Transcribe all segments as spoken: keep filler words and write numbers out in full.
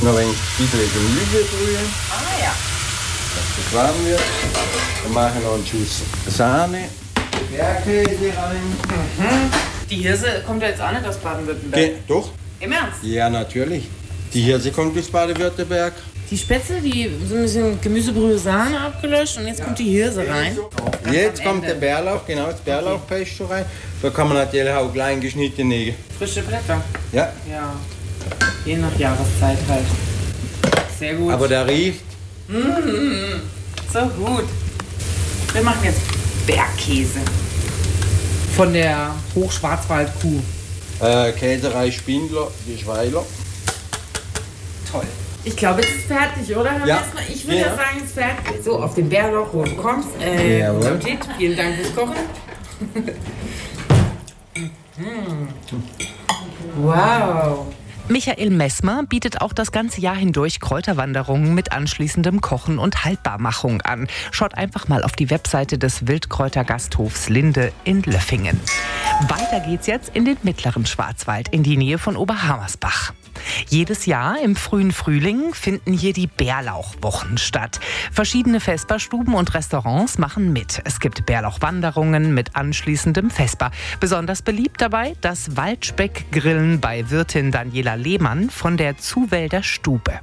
Noch ein bisschen Gemüsebrühe. Ah ja. Dass das warm wird. Dann mache ich noch einen Schuss Sahne. Bergkäse rein. Mhm. Die Hirse kommt ja jetzt auch nicht aus Baden-Württemberg. Ge- doch? Im Ernst? Ja, natürlich. Die Hirse kommt aus Baden-Württemberg. Die Spätzle, die sind ein bisschen Gemüsebrühe, Sahne abgelöscht und jetzt ja. kommt die Hirse rein. Jetzt kommt der Bärlauch, genau, das Bärlauchpesto rein. Da kann man natürlich auch klein geschnittene frische Blätter. Ja. Ja. Je nach Jahreszeit halt. Sehr gut. Aber der riecht. Mmh, so gut. Wir machen jetzt Bergkäse. Von der Hochschwarzwaldkuh. Äh, Käserei Spindler, Geschweiler. Toll. Ich glaube, es ist fertig, oder? Herr Ja. Messmer? Ich würde Ja. ja sagen, es ist fertig. So, auf den Bärlauch, wo du kommst. Äh, Jawohl. Appetit. Vielen Dank fürs Kochen. Wow. Michael Messmer bietet auch das ganze Jahr hindurch Kräuterwanderungen mit anschließendem Kochen und Haltbarmachung an. Schaut einfach mal auf die Webseite des Wildkräutergasthofs Linde in Löffingen. Weiter geht's jetzt in den mittleren Schwarzwald, in die Nähe von Oberhammersbach. Jedes Jahr im frühen Frühling finden hier die Bärlauchwochen statt. Verschiedene Vesperstuben und Restaurants machen mit. Es gibt Bärlauchwanderungen mit anschließendem Vesper. Besonders beliebt dabei das Waldspeckgrillen bei Wirtin Daniela Lehmann von der Zuwälder Stube.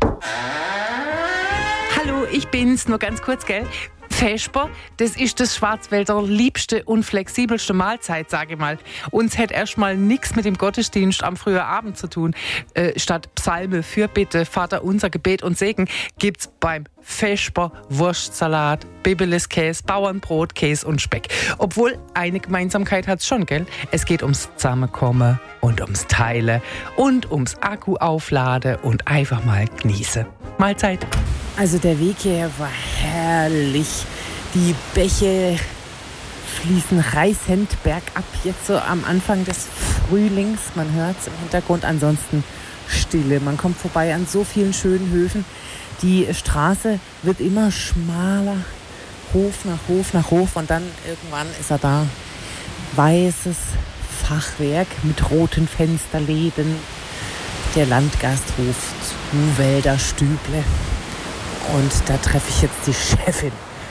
Hallo, ich bin's, nur ganz kurz, gell? Vesper, das ist das Schwarzwälder liebste und flexibelste Mahlzeit, sage ich mal. Uns hätte erstmal nichts mit dem Gottesdienst am frühen Abend zu tun. Äh, statt Psalme, Fürbitte, Vater unser, Gebet und Segen gibt's beim Vesper Wurstsalat, Bibeliskäse, Bauernbrot, Käse und Speck. Obwohl, eine Gemeinsamkeit hat's schon, gell? Es geht ums Zusammenkommen und ums Teilen und ums Akku aufladen und einfach mal genießen. Mahlzeit. Also der Weg hierher war herrlich. Die Bäche fließen reißend bergab, jetzt so am Anfang des Frühlings. Man hört es im Hintergrund, ansonsten Stille. Man kommt vorbei an so vielen schönen Höfen. Die Straße wird immer schmaler, Hof nach Hof nach Hof und dann irgendwann ist er da. Weißes Fachwerk mit roten Fensterläden. Der Landgasthof Zuwälder Stüble. Und da treffe ich jetzt die Chefin.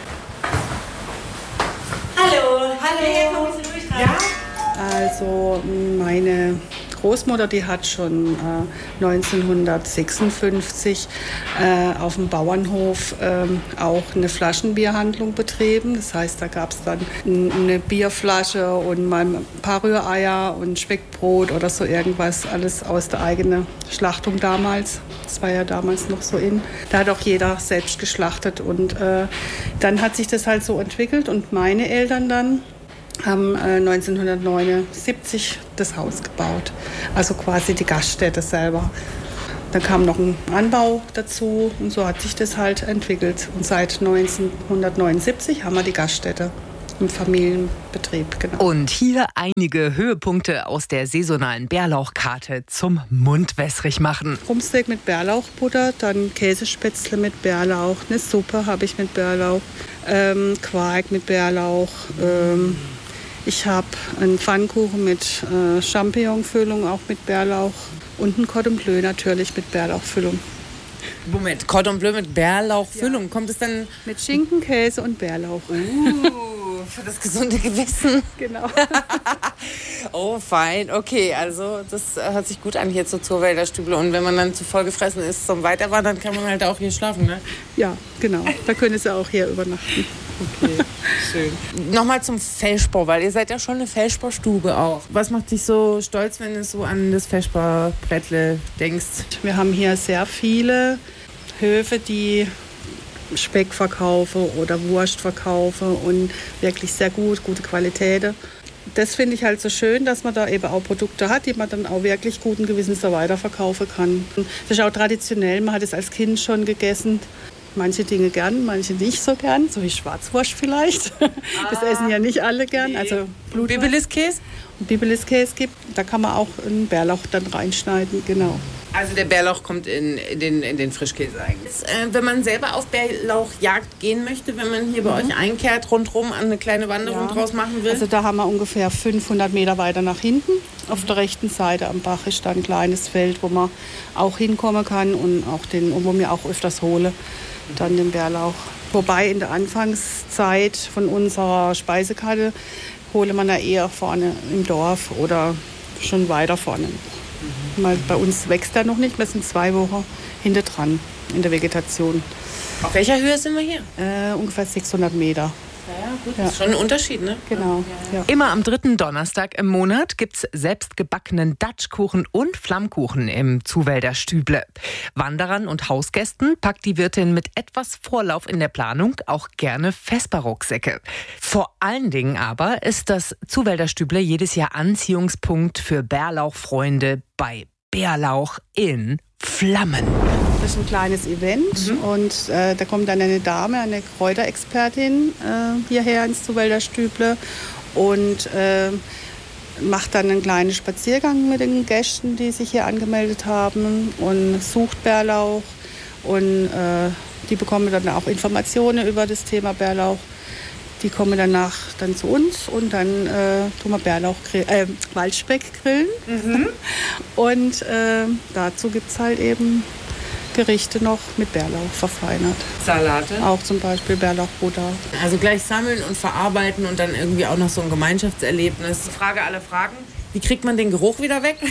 Hallo, hallo. Ja? Also meine Großmutter, die hat schon äh, neunzehnhundertsechsundfünfzig äh, auf dem Bauernhof äh, auch eine Flaschenbierhandlung betrieben. Das heißt, da gab es dann eine Bierflasche und mal ein paar Rühreier und Speckbrot oder so irgendwas, alles aus der eigenen Schlachtung damals. Das war ja damals noch so in. Da hat auch jeder selbst geschlachtet und äh, dann hat sich das halt so entwickelt und meine Eltern dann haben äh, neunzehnhundertneunundsiebzig das Haus gebaut, also quasi die Gaststätte selber. Dann kam noch ein Anbau dazu und so hat sich das halt entwickelt. Und seit neunzehnhundertneunundsiebzig haben wir die Gaststätte im Familienbetrieb. Genau. Und hier einige Höhepunkte aus der saisonalen Bärlauchkarte zum Mundwässrig machen. Rumpsteak mit Bärlauchbutter, dann Käsespätzle mit Bärlauch, eine Suppe habe ich mit Bärlauch, ähm, Quark mit Bärlauch. Ähm, ich habe einen Pfannkuchen mit äh, Champignonfüllung, auch mit Bärlauch. Und ein Cordon Bleu natürlich mit Bärlauchfüllung. Moment, Cordon Bleu mit Bärlauchfüllung. Ja. Kommt es dann mit Schinken, Käse und Bärlauch? Uh, für das gesunde Gewissen. Genau. Oh, fein. Okay, also das hört sich gut an hier zur Zuwälder Stüble. Und wenn man dann zu voll gefressen ist zum Weiterwandern, kann man halt auch hier schlafen, ne? Ja, genau. Da können Sie auch hier übernachten. Okay, schön. Nochmal zum Vesper, weil ihr seid ja schon eine Vesperstube auch. Was macht dich so stolz, wenn du so an das Vesperbrettle denkst? Wir haben hier sehr viele Höfe, die Speck verkaufen oder Wurst verkaufen und wirklich sehr gut, gute Qualität. Das finde ich halt so schön, dass man da eben auch Produkte hat, die man dann auch wirklich guten Gewissens so weiterverkaufen kann. Das ist auch traditionell, man hat es als Kind schon gegessen. Manche Dinge gern, manche nicht so gern, so wie Schwarzwurst vielleicht. Das ah, essen ja nicht alle gern. Nee. Also Bibeliskäse? Und Bibeliskäse gibt, da kann man auch einen Bärlauch dann reinschneiden, genau. Also der Bärlauch kommt in, in, den, in den Frischkäse eigentlich. Äh, wenn man selber auf Bärlauchjagd gehen möchte, wenn man hier bei mhm. euch einkehrt, rundherum eine kleine Wanderung ja. draus machen will? Also da haben wir ungefähr fünfhundert Meter weiter nach hinten. Auf der rechten Seite am Bach ist da ein kleines Feld, wo man auch hinkommen kann und auch den, wo wir auch öfters hole, dann den Bärlauch. Wobei in der Anfangszeit von unserer Speisekarte hole man da eher vorne im Dorf oder schon weiter vorne. Weil bei uns wächst er noch nicht, wir sind zwei Wochen hinter dran in der Vegetation. Auf welcher Höhe sind wir hier? Äh, ungefähr sechshundert Meter. Ja, ja, gut, das ja. ist schon ein Unterschied, ne? Genau. Ja, ja. Immer am dritten Donnerstag im Monat gibt's selbstgebackenen Datschkuchen und Flammkuchen im Zuwälder Stüble. Wanderern und Hausgästen packt die Wirtin mit etwas Vorlauf in der Planung auch gerne Vesperrucksäcke. Vor allen Dingen aber ist das Zuwälder Stüble jedes Jahr Anziehungspunkt für Bärlauchfreunde bei Bärlauch in Flammen. Das ist ein kleines Event mhm. und äh, da kommt dann eine Dame, eine Kräuterexpertin äh, hierher ins Zuwälder Stüble und äh, macht dann einen kleinen Spaziergang mit den Gästen, die sich hier angemeldet haben und sucht Bärlauch und äh, die bekommen dann auch Informationen über das Thema Bärlauch. Die kommen danach dann zu uns und dann äh, tun wir Bärlauch äh, Waldspeck grillen. Mhm. Und äh, dazu gibt es halt eben Gerichte noch mit Bärlauch verfeinert. Salate? Auch zum Beispiel Bärlauchbutter. Also gleich sammeln und verarbeiten und dann irgendwie auch noch so ein Gemeinschaftserlebnis. Frage aller Fragen, wie kriegt man den Geruch wieder weg?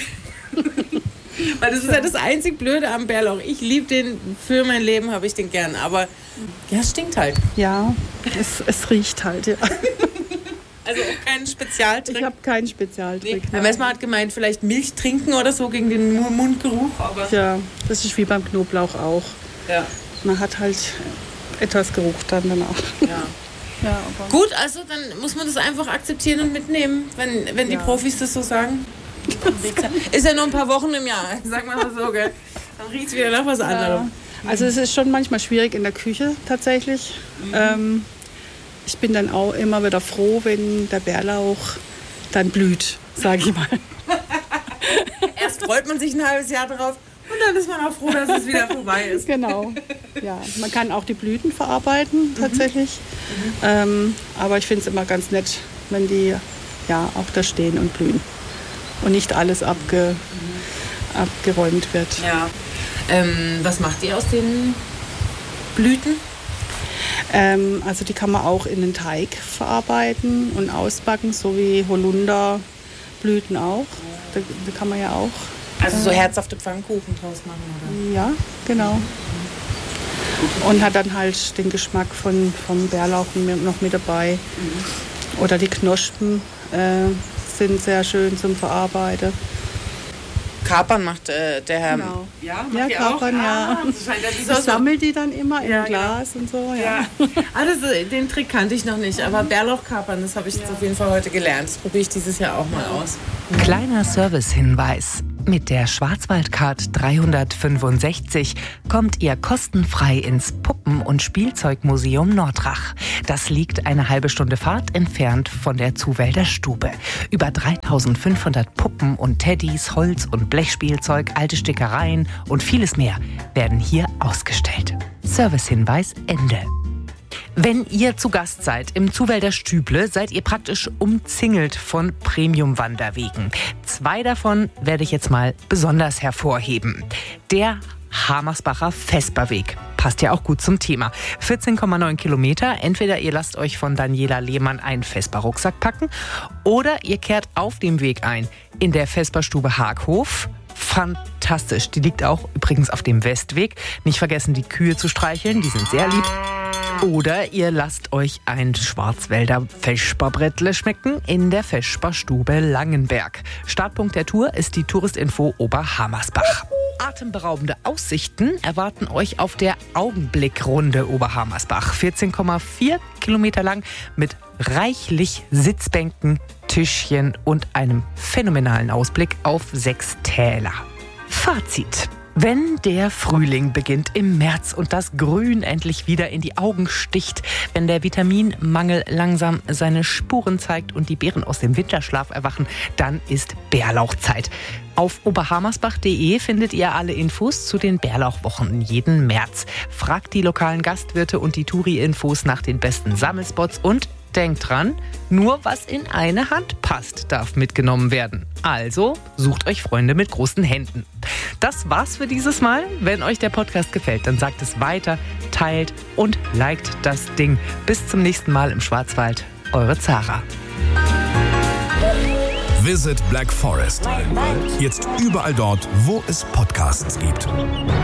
Weil das ist ja das einzig Blöde am Bärlauch. Ich liebe den, für mein Leben habe ich den gern, aber ja, es stinkt halt. Ja, es, es riecht halt, ja. Also auch keinen Spezialtrick? Ich habe keinen Spezialtrick. Nee. Messmer hat gemeint, vielleicht Milch trinken oder so gegen den Mundgeruch. Aber ja, das ist wie beim Knoblauch auch. Ja. Man hat halt etwas Geruch dann danach. Ja. Ja, aber gut, also dann muss man das einfach akzeptieren und mitnehmen, wenn, wenn die ja. Profis das so sagen. Ist ja nur ein paar Wochen im Jahr, sag mal so, gell? Dann riecht es wieder nach was anderem. Ja. Also es ist schon manchmal schwierig in der Küche tatsächlich. Mhm. Ähm, ich bin dann auch immer wieder froh, wenn der Bärlauch dann blüht, sage ich mal. Erst freut man sich ein halbes Jahr drauf und dann ist man auch froh, dass es wieder vorbei ist. Genau. Ja, man kann auch die Blüten verarbeiten tatsächlich. Mhm. Mhm. Ähm, aber ich finde es immer ganz nett, wenn die ja auch da stehen und blühen. Und nicht alles abge, mhm. abgeräumt wird. Ja. Ähm, was macht ihr aus den Blüten? Ähm, also die kann man auch in den Teig verarbeiten und ausbacken, so wie Holunderblüten auch. Da, da kann man ja auch. Also so herzhafte Pfannkuchen draus machen, oder? Ja, genau. Mhm. Und hat dann halt den Geschmack von, vom Bärlauch noch mit dabei. Mhm. Oder die Knospen äh, sind sehr schön zum Verarbeiten. Kapern macht äh, der Herr. Genau. Ja, ja Kapern, auch? ja. Ah, ich so sammle die dann immer ja, im Glas genau. und so. Ja. Ja. Ah, das, den Trick kannte ich noch nicht, aber Bärlauchkapern, das habe ich ja. jetzt auf jeden Fall heute gelernt. Das probiere ich dieses Jahr auch mal aus. Kleiner Servicehinweis. Mit der Schwarzwaldcard dreihundertfünfundsechzig kommt ihr kostenfrei ins Puppen- und Spielzeugmuseum Nordrach. Das liegt eine halbe Stunde Fahrt entfernt von der Zuwälder Stube. Über dreitausendfünfhundert Puppen und Teddys, Holz- und Blechspielzeug, alte Stickereien und vieles mehr werden hier ausgestellt. Servicehinweis Ende. Wenn ihr zu Gast seid im Zuwälder Stüble, seid ihr praktisch umzingelt von Premium-Wanderwegen. Zwei davon werde ich jetzt mal besonders hervorheben. Der Hamersbacher Vesperweg. Passt ja auch gut zum Thema. vierzehn Komma neun Kilometer. Entweder ihr lasst euch von Daniela Lehmann einen Vesper-Rucksack packen oder ihr kehrt auf dem Weg ein in der Vesperstube Haghof. Fantastisch. Die liegt auch übrigens auf dem Westweg. Nicht vergessen, die Kühe zu streicheln. Die sind sehr lieb. Oder ihr lasst euch ein Schwarzwälder Vesperbrettle schmecken in der Vesperstube Langenberg. Startpunkt der Tour ist die Touristinfo Oberhammersbach. Atemberaubende Aussichten erwarten euch auf der Augenblickrunde Oberhammersbach. vierzehn Komma vier Kilometer lang mit reichlich Sitzbänken, Tischchen und einem phänomenalen Ausblick auf sechs Täler. Fazit. Wenn der Frühling beginnt im März und das Grün endlich wieder in die Augen sticht, wenn der Vitaminmangel langsam seine Spuren zeigt und die Beeren aus dem Winterschlaf erwachen, dann ist Bärlauchzeit. Auf oberhammersbach punkt de findet ihr alle Infos zu den Bärlauchwochen jeden März. Fragt die lokalen Gastwirte und die Touri-Infos nach den besten Sammelspots und denkt dran, nur was in eine Hand passt, darf mitgenommen werden. Also sucht euch Freunde mit großen Händen. Das war's für dieses Mal. Wenn euch der Podcast gefällt, dann sagt es weiter, teilt und liked das Ding. Bis zum nächsten Mal im Schwarzwald. Eure Zara. Visit Black Forest. Jetzt überall dort, wo es Podcasts gibt.